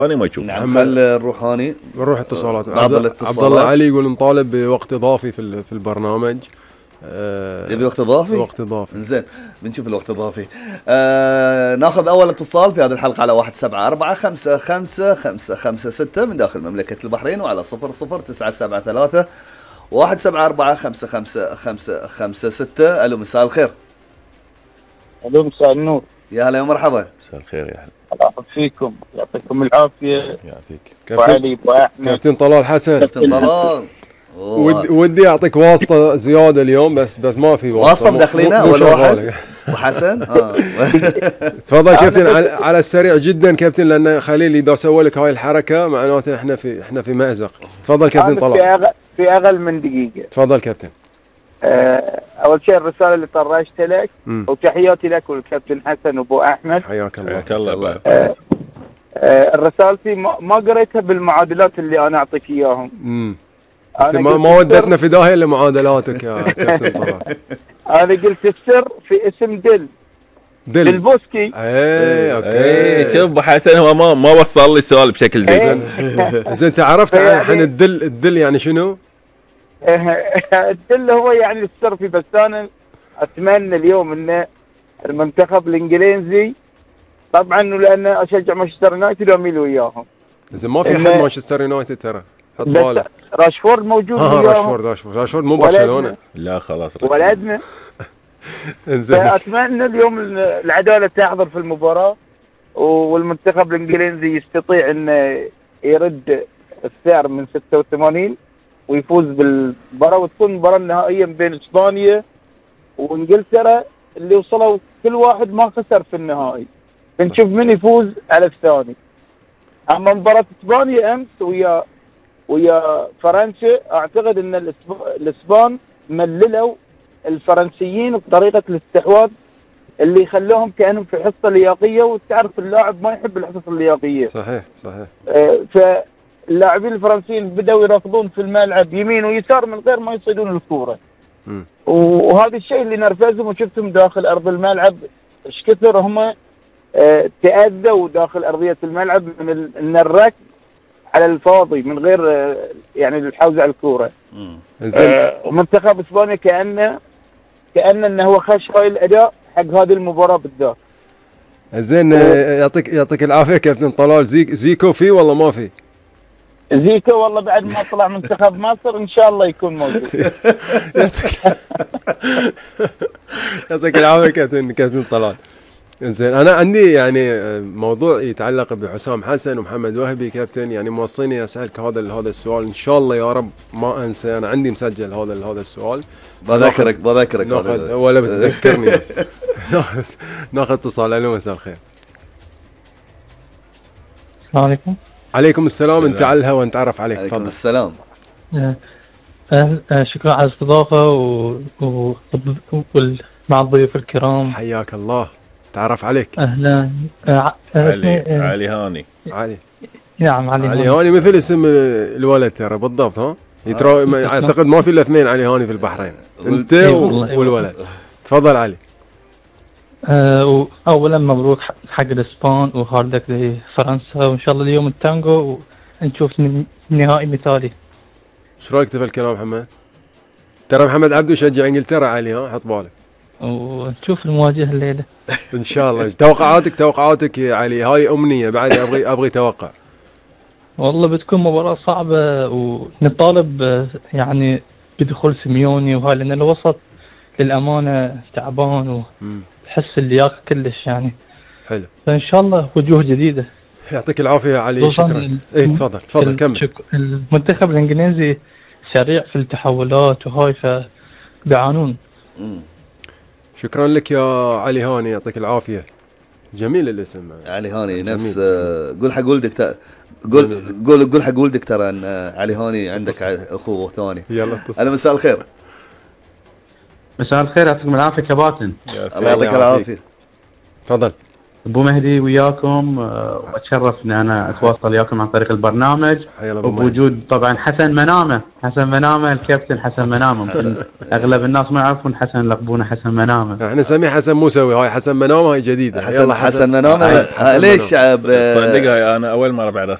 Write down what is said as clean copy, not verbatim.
انا ما اشوف. نعم خل الروحاني بنروح اتصالات. بعض الاتصالات. عبد الله علي يقول نطالب بوقت اضافي في البرنامج. يبي وقت اضافي؟ وقت اضافي. زين بنشوف الوقت اضافي. ناخذ اول اتصال في هذه الحلقه على 174-555-556 من داخل مملكه البحرين، وعلى 00973 174-555-556. الو مساء الخير. الو مساء النور. يا هلا ومرحبا. مساء الخير يا هلا. الله يحفظ فيكم، يعطيكم العافيه. يعافيك. ابو علي ابو احمد. كابتن طلال حسن. كابتن طلال. ودي اعطيك واسطه زياده اليوم، بس ما في واسطه مدخلينه ولا واحد وحسن. تفضل كابتن على السريع جدا كابتن، لان خليل اذا سوى لك هاي الحركه معناته احنا في مأزق. تفضل كابتن طلال. في اقل من دقيقه. تفضل كابتن. اول شيء الرساله اللي طرشتها لك وتحياتي لك والكابتن حسن وابو احمد. حياك الله. حياك الله. رسالتي ما قريتها بالمعادلات اللي انا اعطيك اياهم. ما ودتنا في داهيه الا معادلاتك يا كابتن طلال. انا قلت السر في اسم دل بوسكي. اوكي. شوف ابو حسن هو ما وصل لي السؤال بشكل زين. زين انت عرفت عن الدل يعني شنو؟ الدل هو يعني السر فيه، بس انا اتمنى اليوم ان المنتخب الانجليزي طبعا لان اشجع مانشستر يونايتد واميل وياهم. زين ما في حد مانشستر يونايتد ترى، حط بالك. راشفورد موجود وياهم. راشفورد مو برشلونه. لا خلاص ولدنا. انزين اتمنى اليوم العداله تحضر في المباراه، والمنتخب الانجليزي يستطيع انه يرد السعر من 86 ويفوز بالمباراه، وتكون المباراه النهائيه بين اسبانيا وانجلترا اللي وصلوا كل واحد ما خسر في النهائي، بنشوف من يفوز على الثاني. اما مباراه اسبانيا امس ويا فرنسا، اعتقد ان الاسبان مللوا الفرنسيين بطريقه الاستحواذ اللي خلوهم كانهم في حصه لياقيه، وتعرف اللاعب ما يحب الحصص اللياقيه. صحيح. فاللاعبين الفرنسيين بدأوا يركضون في الملعب يمين ويسار من غير ما يصيدون الكوره. وهذا الشيء اللي نرفزهم، وشفتهم داخل ارض الملعب ايش كثر هم تأذوا داخل ارضيه الملعب من الركض على الفاضي من غير يعني الحوز على الكوره. ومنتخب اسبانيا كأنه هو خش هاي الاداء حق هذه المباراه بالذات. زين يعطيك العافيه كابتن طلال. زيكو فيه والله ما فيه؟ زيكو والله بعد ما طلع منتخب مصر ان شاء الله يكون موجود. يعطيك العافيه كابتن طلال. زين انا عندي يعني موضوع يتعلق بحسام حسن ومحمد وهبي كابتن، يعني موصيني اسالك هذا السؤال ان شاء الله يا رب ما انسى. انا عندي مسجل هذا السؤال. بذكرك ولا بتذكرني بس. ناخذ اتصال. الو مساء الخير. السلام عليكم. عليكم السلام. انت على الهواء نتعرف عليك. تفضل. السلام. شكرا على الاستضافه مع الضيوف الكرام. حياك الله. تعرف عليك. اهلا. علي هاني. علي. نعم علي هاني مثل اسم الولد ترى بالضبط. ها اعتقد ما في الا اثنين علي هاني في البحرين، انت والولد. تفضل علي. اولا مبروك حق الاسبان وهاردك لفرنسا، وان شاء الله اليوم التانجو ونشوف نهائي مثالي. ايش رايك في الكلام محمد؟ ترى محمد عبده يشجع انجلترا علي، ها حط بالك. ونشوف المواجهه الليله ان شاء الله. توقعاتك يا علي، هاي امنيه بعد. ابغي توقع. والله بتكون مباراه صعبه، ونطالب يعني بدخول سيميوني وهاي، لان الوسط للامانه تعبان وحس اللياقه كلش يعني. حلو. فان شاء الله وجوه جديده. يعطيك العافيه يا علي. شكرا. تفضل كمل. المنتخب الانجليزي سريع في التحولات وهاي، فبيعانون. شكرا لك يا علي هاني. يعطيك العافيه. جميل الاسم علي هاني. نفس قول حق ولدك قول حق ولدك ترى ان علي هاني عندك اخوه ثاني. يلا انا مساء الخير. مساء الخير. يعطيكم العافيه كباتن. الله يعطيك العافيه. تفضل. ابو مهدي وياكم، واتشرف ان انا اتواصل وياكم عن طريق البرنامج، وبوجود طبعا حسن منامه الكابتن حسن منامه. اغلب الناس ما يعرفون حسن، لقبونه حسن منامه. احنا نسميه حسن موسوي، هاي حسن منامه هاي جديده. حسن منامه ليش؟ صدقها انا اول مره بعد